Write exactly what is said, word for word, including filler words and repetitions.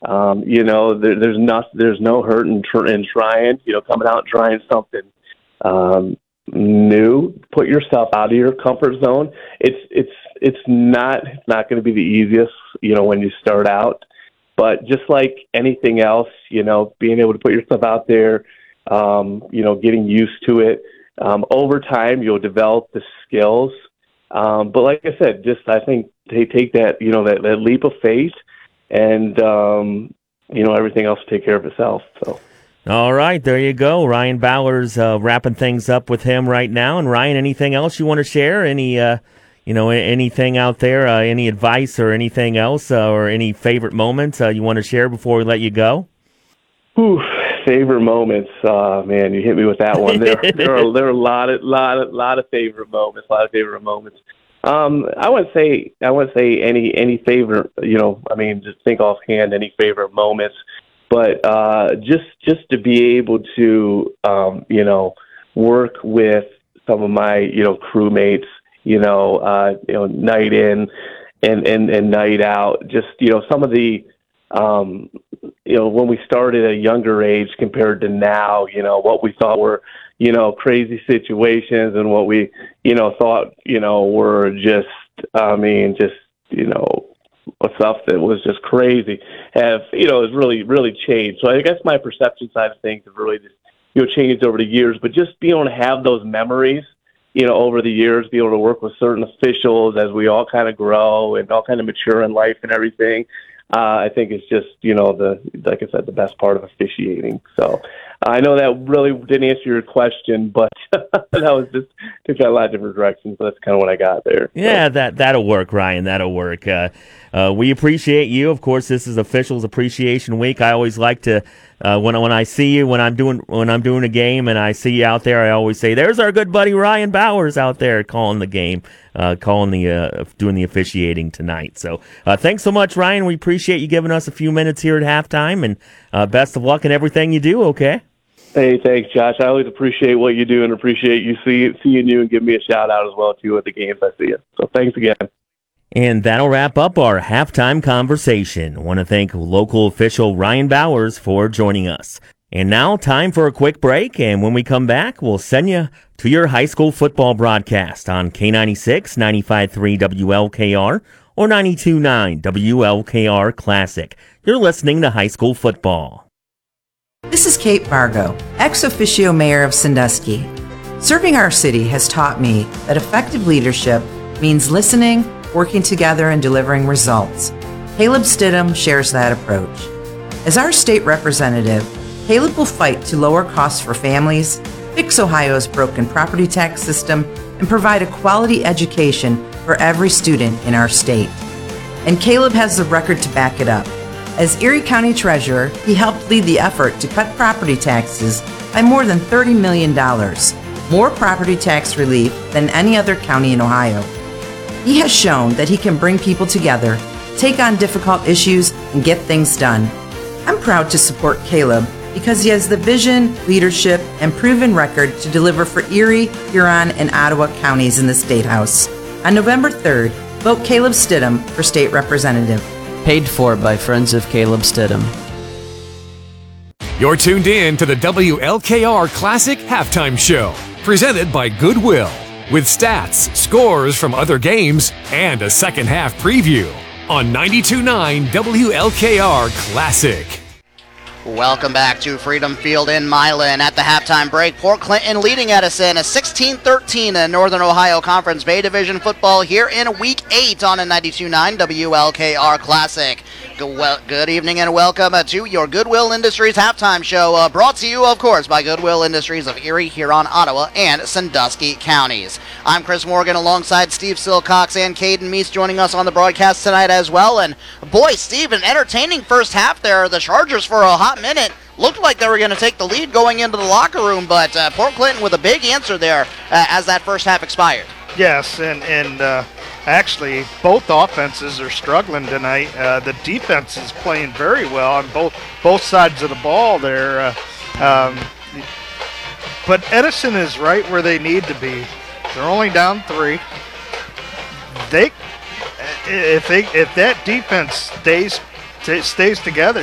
Um, you know, there, there's not, there's no hurt in, tr- in trying, you know, coming out and trying something um, new. Put yourself out of your comfort zone. It's it's it's not it's not going to be the easiest, you know, when you start out. But just like anything else, you know, being able to put yourself out there, um, you know, getting used to it. Um, over time, you'll develop the skills. Um, but like I said, just I think they take that, you know, that, that leap of faith, and um, you know, everything else will take care of itself. So. All right, there you go. Ryan Bowers uh, wrapping things up with him right now. And Ryan, anything else you want to share? Any, uh, you know, anything out there? Uh, any advice or anything else, uh, or any favorite moments uh, you want to share before we let you go? Ooh, favorite moments. Uh, man, you hit me with that one. There, there are there are a lot of lot of lot of favorite moments. A lot of favorite moments. Um, I wouldn't say I wouldn't say any any favorite. You know, I mean, just think offhand any favorite moments. But uh, just just to be able to, um, you know, work with some of my, you know, crewmates, you know, uh, you know, night in and, and, and night out. Just, you know, some of the, um, you know, when we started at a younger age compared to now, you know, what we thought were, you know, crazy situations and what we, you know, thought, you know, were just, I mean, just, you know, stuff that was just crazy have, you know, has really, really changed. So I guess my perception side of things have really just, you know, changed over the years, but just being able to have those memories, you know, over the years, be able to work with certain officials as we all kind of grow and all kind of mature in life and everything. Uh, I think it's just, you know, the, like I said, the best part of officiating. So I know that really didn't answer your question, but that was just took a lot of different directions. But that's kind of what I got there. Yeah, so. that that'll work, Ryan. That'll work. Uh, uh, we appreciate you. Of course, this is Officials Appreciation Week. I always like to uh, when when I see you when I'm doing when I'm doing a game and I see you out there, I always say, "There's our good buddy Ryan Bowers out there calling the game, uh, calling the uh, doing the officiating tonight." So, uh, thanks so much, Ryan. We appreciate you giving us a few minutes here at halftime, and uh, best of luck in everything you do. Okay. Hey, thanks, Josh. I always appreciate what you do and appreciate you see, seeing you and giving me a shout out as well too at the games I see you. So thanks again. And that'll wrap up our halftime conversation. I want to thank local official Ryan Bowers for joining us. And now, time for a quick break, and when we come back, we'll send you to your high school football broadcast on K ninety-six, ninety-five point three W L K R or ninety-two point nine W L K R Classic. You're listening to high school football. This is Kate Fargo, ex officio mayor of Sandusky. Serving our city has taught me that effective leadership means listening, working together, and delivering results. Caleb Stidham shares that approach. As our state representative, Caleb will fight to lower costs for families, fix Ohio's broken property tax system, and provide a quality education for every student in our state. And Caleb has the record to back it up. As Erie County Treasurer, he helped lead the effort to cut property taxes by more than thirty million dollars, more property tax relief than any other county in Ohio. He has shown that he can bring people together, take on difficult issues, and get things done. I'm proud to support Caleb because he has the vision, leadership, and proven record to deliver for Erie, Huron, and Ottawa counties in the State House. On November third, vote Caleb Stidham for State Representative. Paid for by Friends of Caleb Stidham. You're tuned in to the W L K R Classic Halftime Show, presented by Goodwill, with stats, scores from other games, and a second half preview on ninety-two point nine W L K R Classic. Welcome back to Freedom Field in Milan. At the halftime break, Port Clinton leading Edison a sixteen thirteen in Northern Ohio Conference Bay Division football here in Week eight on a ninety-two point nine W L K R Classic. Good evening and welcome to your Goodwill Industries halftime show, uh, brought to you, of course, by Goodwill Industries of Erie, Huron, Ottawa, and Sandusky counties. I'm Chris Morgan alongside Steve Silcox and Caden Meese joining us on the broadcast tonight as well. And boy, Steve, an entertaining first half there. The Chargers for a hot minute looked like they were going to take the lead going into the locker room, but uh, Port Clinton with a big answer there uh, as that first half expired. Yes, and, and uh, actually both offenses are struggling tonight. Uh, the defense is playing very well on both both sides of the ball there. Uh, um, but Edison is right where they need to be. They're only down three. They, if they, if that defense stays stays together,